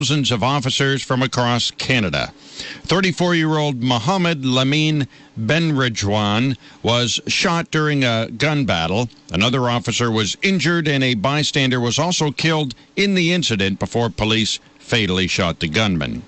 thousands of officers from across Canada. 34-year-old Mohammed Lamin Benredouane was shot during a gun battle. Another officer was injured, and a bystander was also killed in the incident before police fatally shot the gunman.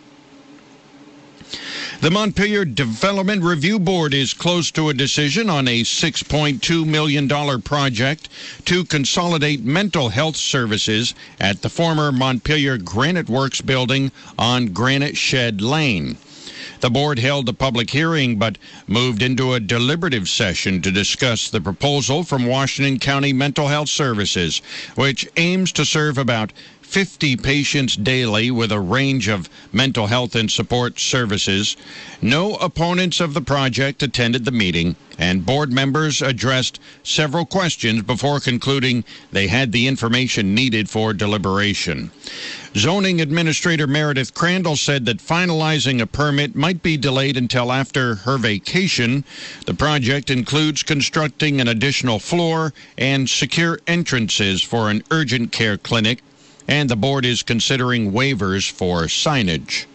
The Montpelier Development Review Board is close to a decision on a $6.2 million project to consolidate mental health services at the former Montpelier Granite Works building on Granite Shed Lane. The board held a public hearing but moved into a deliberative session to discuss the proposal from Washington County Mental Health Services, which aims to serve about 50 patients daily with a range of mental health and support services. No opponents of the project attended the meeting, and board members addressed several questions before concluding they had the information needed for deliberation. Zoning Administrator Meredith Crandall said that finalizing a permit might be delayed until after her vacation. The project includes constructing an additional floor and secure entrances for an urgent care clinic, and the board is considering waivers for signage.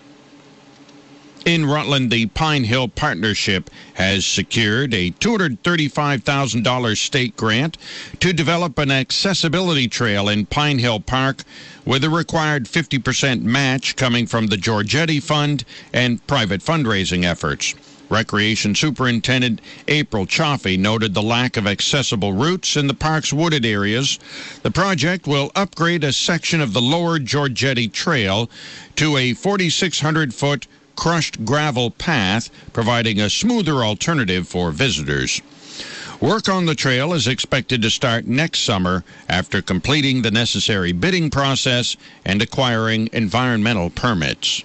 In Rutland, the Pine Hill Partnership has secured a $235,000 state grant to develop an accessibility trail in Pine Hill Park, with a required 50% match coming from the Giorgetti Fund and private fundraising efforts. Recreation Superintendent April Chaffee noted the lack of accessible routes in the park's wooded areas. The project will upgrade a section of the lower Giorgetti Trail to a 4,600-foot crushed gravel path, providing a smoother alternative for visitors. Work on the trail is expected to start next summer after completing the necessary bidding process and acquiring environmental permits.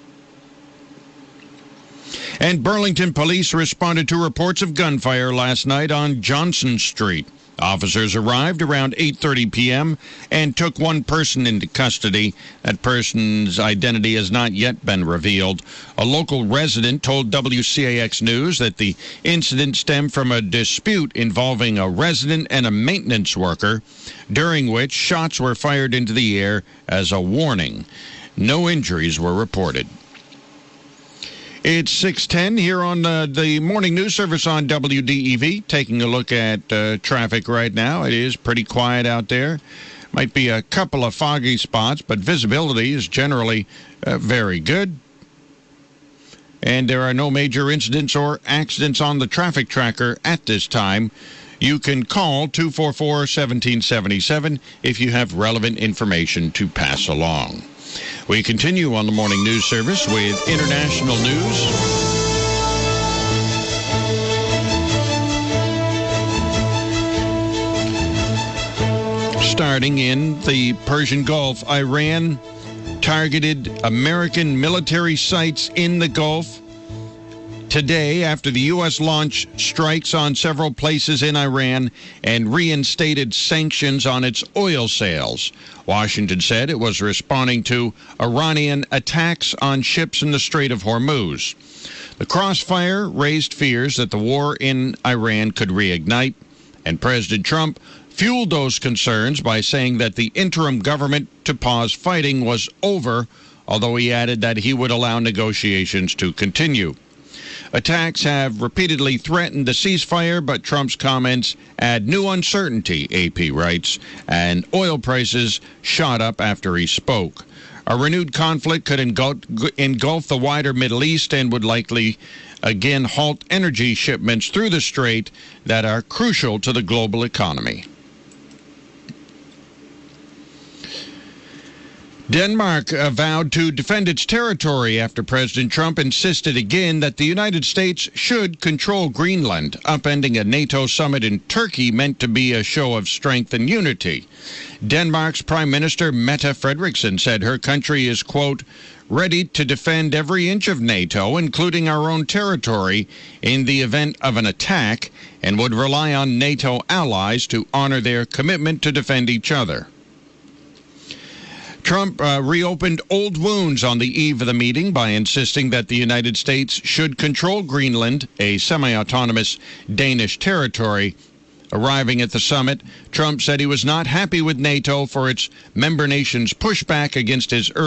And Burlington police responded to reports of gunfire last night on Johnson Street. Officers arrived around 8:30 p.m. and took one person into custody. That person's identity has not yet been revealed. A local resident told WCAX News that the incident stemmed from a dispute involving a resident and a maintenance worker, during which shots were fired into the air as a warning. No injuries were reported. It's 6:10 here on the morning news service on WDEV. Taking a look at traffic right now. It is pretty quiet out there. Might be a couple of foggy spots, but visibility is generally very good. And there are no major incidents or accidents on the traffic tracker at this time. You can call 244-1777 if you have relevant information to pass along. We continue on the morning news service with international news. Starting in the Persian Gulf, Iran targeted American military sites in the Gulf today after the U.S. launched strikes on several places in Iran and reinstated sanctions on its oil sales. Washington said it was responding to Iranian attacks on ships in the Strait of Hormuz. The crossfire raised fears that the war in Iran could reignite, and President Trump fueled those concerns by saying that the interim government to pause fighting was over, although he added that he would allow negotiations to continue. Attacks have repeatedly threatened the ceasefire, but Trump's comments add new uncertainty, AP writes, and oil prices shot up after he spoke. A renewed conflict could engulf the wider Middle East and would likely again halt energy shipments through the strait that are crucial to the global economy. Denmark vowed to defend its territory after President Trump insisted again that the United States should control Greenland, upending a NATO summit in Turkey meant to be a show of strength and unity. Denmark's Prime Minister Mette Frederiksen said her country is, quote, ready to defend every inch of NATO, including our own territory, in the event of an attack, and would rely on NATO allies to honor their commitment to defend each other. Trump reopened old wounds on the eve of the meeting by insisting that the United States should control Greenland, a semi-autonomous Danish territory, Arriving at the summit, Trump said he was not happy with NATO for its member nations' pushback against his